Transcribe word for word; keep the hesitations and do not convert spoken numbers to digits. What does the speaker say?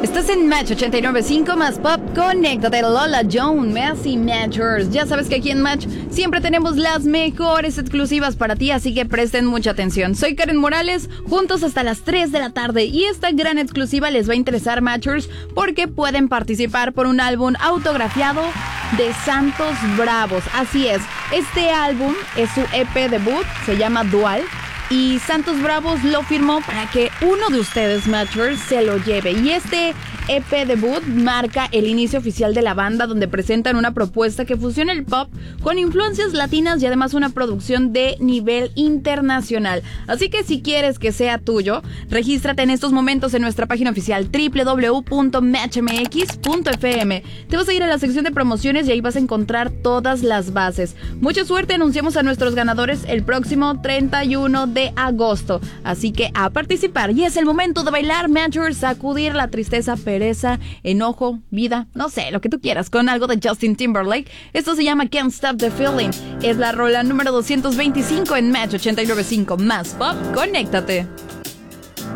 Estás en Match ochenta y nueve punto cinco más Pop. Conéctate, Lola Jones, Messi Matchers. Ya sabes que aquí en Match siempre tenemos las mejores exclusivas para ti, así que presten mucha atención. Soy Karen Morales, juntos hasta las tres de la tarde, y esta gran exclusiva les va a interesar, Matchers, porque pueden participar por un álbum autografiado de Santos Bravos. Así es, este álbum es su E P debut, se llama Dual, y Santos Bravos lo firmó para que uno de ustedes, Matchers, se lo lleve. Y este E P debut marca el inicio oficial de la banda, donde presentan una propuesta que fusiona el pop con influencias latinas y además una producción de nivel internacional. Así que si quieres que sea tuyo, regístrate en estos momentos en nuestra página oficial doble u doble u doble u punto match m x punto f m. Te vas a ir a la sección de promociones y ahí vas a encontrar todas las bases. Mucha suerte, anunciamos a nuestros ganadores el próximo treinta y uno de agosto. Así que a participar, y es el momento de bailar, Matchers, sacudir la tristeza, pereza, enojo, vida, no sé, lo que tú quieras, con algo de Justin Timberlake. Esto se llama Can't Stop the Feeling. Es la rola número doscientos veinticinco en Match ochenta y nueve punto cinco más Pop. Conéctate.